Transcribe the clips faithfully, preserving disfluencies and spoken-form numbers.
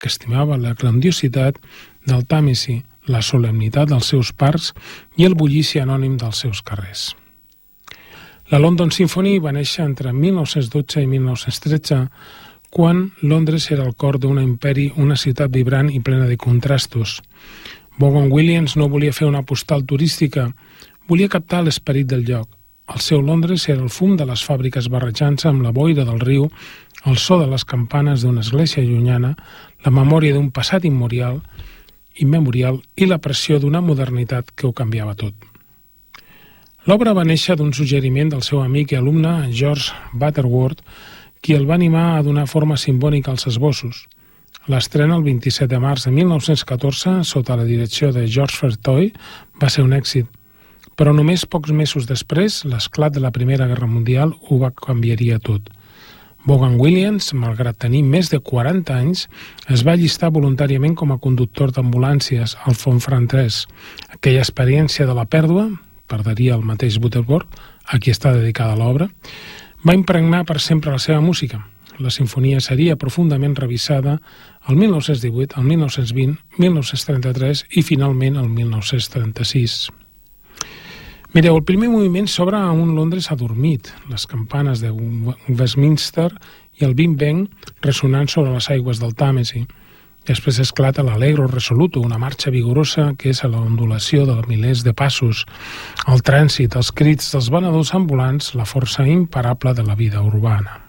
que estimava la grandiositat del Tàmesi, la solemnitat dels seus parcs i el bullici anònim dels seus carrers. La London Symphony va néixer entre mil nou-cents dotze i mil nou-cents tretze, quan Londres era el cor d'un imperi, una ciutat vibrant i plena de contrastos. Vaughan Williams no volia fer una postal turística, volia captar l'esperit del lloc. El seu Londres era el fum de les fàbriques barrejant-se amb la boira del riu, el so de les campanes d'una església llunyana, la memòria d'un passat immemorial, immemorial i la pressió d'una modernitat que ho canviava tot. L'obra va néixer d'un suggeriment del seu amic i alumne George Butterworth, qui el va animar a donar forma simbònica als esbossos. L'estrena el vint-i-set de març de mil nou-cents catorze, sota la direcció de George Fairtoy, va ser un èxit. Però només pocs mesos després, l'esclat de la Primera Guerra Mundial ho va canviaria tot. Vaughan Williams, malgrat tenir més de quaranta anys, es va allistar voluntàriament com a conductor d'ambulàncies al front francès. Aquella experiència de la pèrdua, perderia el mateix Butterworth, a qui està dedicada l'obra, va impregnar per sempre la seva música. La sinfonia seria profundament revisada el mil nou-cents divuit, el mil nou-cents vint, mil nou-cents trenta-tres i finalment el mil nou-cents trenta-sis. Mireu, el primer moviment s'obre a un Londres adormit, les campanes de Westminster i el Big Ben ressonant sobre les aigües del Tàmesi. Després esclata l'Allegro Resoluto, una marxa vigorosa que és a l'ondulació de milers de passos, el trànsit, els crits dels venedors ambulants, la força imparable de la vida urbana.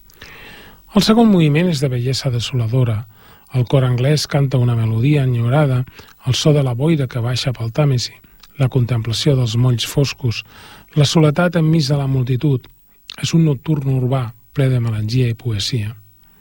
El segon moviment és de bellesa desoladora. El cor anglès canta una melodia enyorada, el so de la boira que baixa pel Tàmesi, la contemplació dels molls foscos, la soledat enmig de la multitud. És un nocturn urbà, ple de melangia i poesia.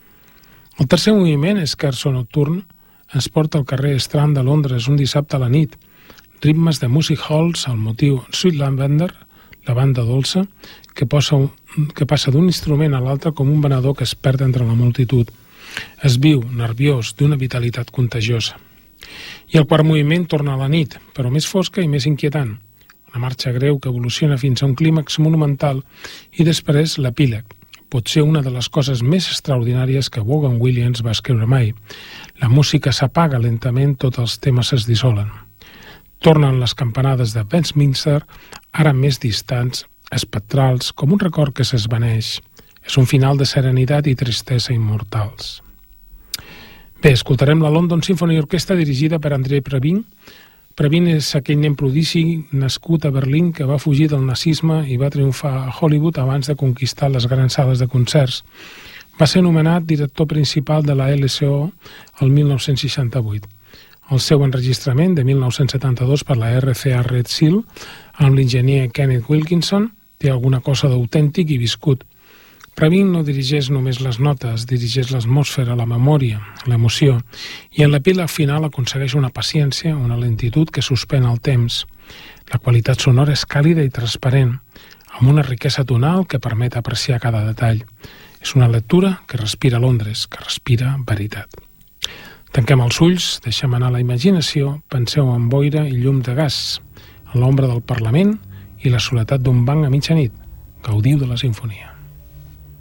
El tercer moviment, Scherzo nocturn, ens porta al carrer Strand de Londres un dissabte a la nit. Ritmes de music halls, el motiu Sweet Lavender, la banda dolça, que, posa un, que passa d'un instrument a l'altre com un venedor que es perd entre la multitud. És viu, nerviós, d'una vitalitat contagiosa. I el quart moviment torna a la nit, però més fosca i més inquietant. Una marxa greu que evoluciona fins a un clímax monumental i després l'epíleg. Pot ser una de les coses més extraordinàries que Vaughan Williams va escriure mai. La música s'apaga lentament, tots els temes es dissolen. Tornen les campanades de Westminster, ara més distants, espectrals, com un record que s'esvaneix. És un final de serenitat i tristesa immortals. Bé, escoltarem la London Symphony Orquestra dirigida per Andrei Previn. Previn és aquell nen prodigi nascut a Berlín que va fugir del nazisme i va triomfar a Hollywood abans de conquistar les grans sales de concerts. Va ser nomenat director principal de la L S O el mil nou-cents seixanta-vuit. El seu enregistrament de mil nou-cents setanta-dos per la R C A Red Seal amb l'enginyer Kenneth Wilkinson té alguna cosa d'autèntic i viscut. Previn no dirigeix només les notes, dirigeix l'atmosfera, la memòria, l'emoció, i en l'epíleg final aconsegueix una paciència, una lentitud que suspèn el temps. La qualitat sonora és càlida i transparent, amb una riquesa tonal que permet apreciar cada detall. És una lectura que respira Londres, que respira veritat. Tanquem els ulls, deixem anar la imaginació, penseu en boira i llum de gas, en l'ombra del Parlament i la soledat d'un banc a mitjanit. Gaudiu de la sinfonia.